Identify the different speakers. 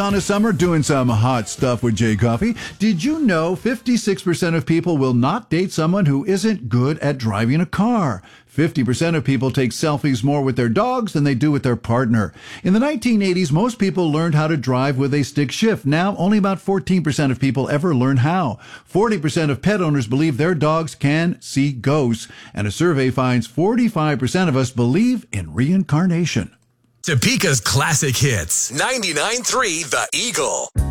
Speaker 1: On a summer doing some hot stuff with Jay Coffee. Did you know 56% of people will not date someone who isn't good at driving a car? 50% of people take selfies more with their dogs than they do with their partner. In the 1980s, most people learned how to drive with a stick shift. Now, only about 14% of people ever learn how. 40% of pet owners believe their dogs can see ghosts. And a survey finds 45% of us believe in reincarnation.
Speaker 2: Topeka's classic hits. 99.3 The Eagle.